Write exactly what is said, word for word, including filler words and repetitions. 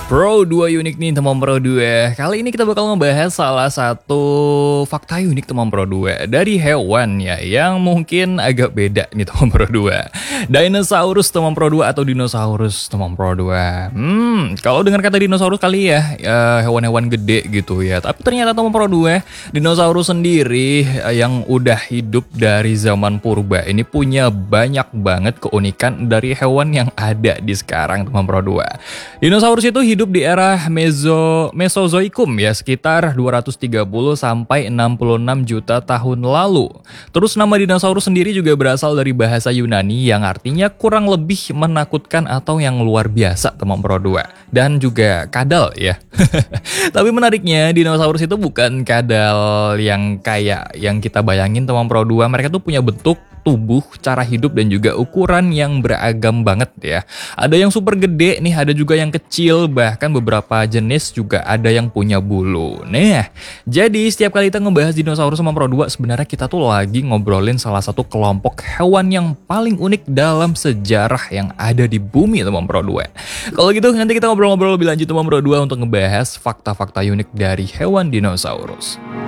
Pro dua unik nih teman Pro dua. Kali ini kita bakal ngebahas salah satu fakta unik teman Pro dua dari hewan ya yang mungkin agak beda nih teman Pro dua. Dinosaurus teman Pro dua atau dinosaurus teman Pro dua. Hmm, kalau dengar kata dinosaurus kali ya ya, hewan-hewan gede gitu ya. Tapi ternyata teman Pro dua, dinosaurus sendiri eh, yang udah hidup dari zaman purba ini punya banyak banget keunikan dari hewan yang ada di sekarang teman Pro dua. Dinosaurus itu hidup di era Meso Mesozoikum ya, sekitar dua ratus tiga puluh sampai enam puluh enam juta tahun lalu. Terus nama dinosaurus sendiri juga berasal dari bahasa Yunani yang artinya kurang lebih menakutkan atau yang luar biasa teman Pro dua. Dan juga kadal ya. Tapi menariknya dinosaurus itu bukan kadal yang kayak yang kita bayangin teman Pro dua. Mereka tuh punya bentuk tubuh, cara hidup, dan juga ukuran yang beragam banget ya. Ada yang super gede nih, ada juga yang kecil, bahkan beberapa jenis juga ada yang punya bulu. Nah, jadi setiap kali kita ngebahas dinosaurus sama Pro dua, sebenarnya kita tuh lagi ngobrolin salah satu kelompok hewan yang paling unik dalam sejarah yang ada di bumi teman Pro dua. Kalau gitu nanti kita ngobrol-ngobrol lebih lanjut teman Pro dua untuk ngebahas fakta-fakta unik dari hewan dinosaurus.